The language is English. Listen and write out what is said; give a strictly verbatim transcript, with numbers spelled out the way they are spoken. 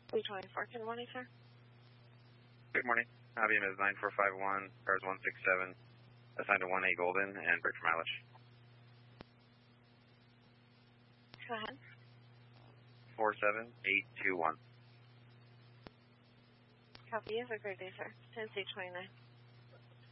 three twenty-four, good morning, sir. Good morning. I B M is nine four five one, cars one six seven, assigned to one A Golden and bridge mileage. Go ahead. four seven eight two one. Copy. Have a great day, sir. ten six twenty-nine.